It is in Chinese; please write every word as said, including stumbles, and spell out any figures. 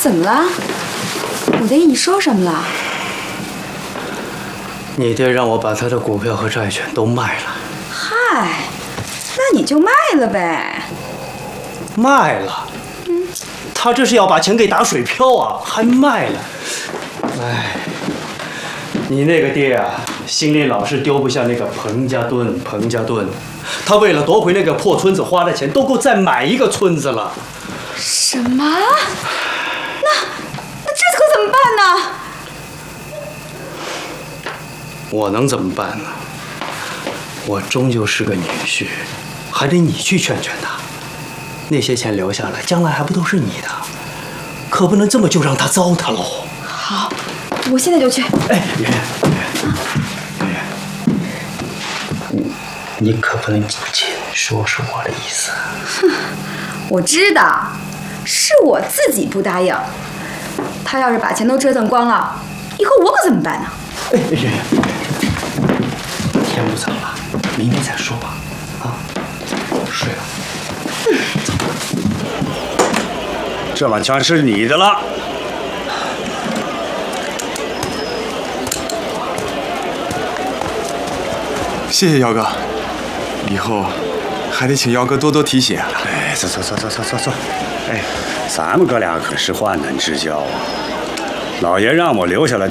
怎么了？我爹你说什么了？ 你爹让我把他的股票和债权都卖了。 嗨，那你就卖了呗。 卖了？嗯，他这是要把钱给打水漂啊，还卖了。哎，你那个爹啊，心里老是丢不下那个彭家墩。彭家墩，他为了夺回那个破村子，花的钱都够再买一个村子了。 什么？那那这可怎么办呢？ 我能怎么办呢？我终究是个女婿，还得你去劝劝他。那些钱留下来，将来还不都是你的？可不能这么就让他糟蹋喽。 好，我现在就去。 哎，圆圆，圆圆，你你可不能亲说说我的意思。 哼，我知道，是我自己不答应。他要是把钱都折腾光了，以后我可怎么办呢？ 哎，圆圆，天不早了，明天再说吧。啊，睡吧。嗯，走吧。 这碗全是你的了。 谢谢姚哥，以后还得请姚哥多多提携啊。 哎，走走走走走走走。哎，咱们哥俩可是患难之交啊。老爷让我留下来